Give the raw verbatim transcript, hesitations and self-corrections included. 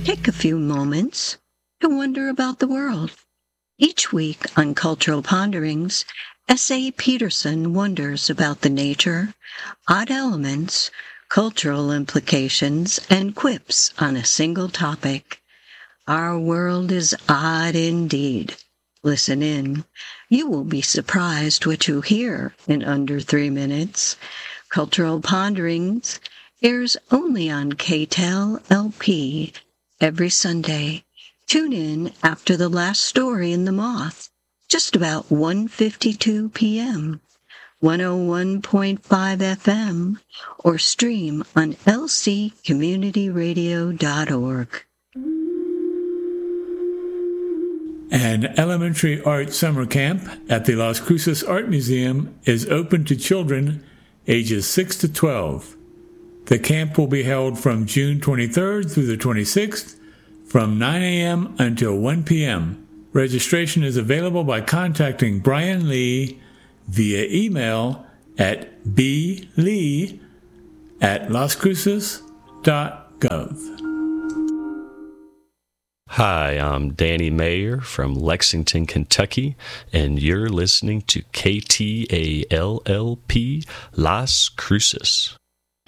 Take a few moments to wonder about the world. Each week on Cultural Ponderings, S A. Peterson wonders about the nature, odd elements, cultural implications, and quips on a single topic. Our world is odd indeed. Listen in. You will be surprised what you hear in under three minutes. Cultural Ponderings airs only on K T E L L P every Sunday. Tune in after the last story in The Moth, just about one fifty-two p.m., one oh one point five F M, or stream on L C community radio dot org. An elementary art summer camp at the Las Cruces Art Museum is open to children ages six to twelve. The camp will be held from June twenty-third through the twenty-sixth from nine a.m. until one p.m. Registration is available by contacting Brian Lee via email at blee at las cruces dot gov. Hi, I'm Danny Mayer from Lexington, Kentucky, and you're listening to K T A L L P Las Cruces.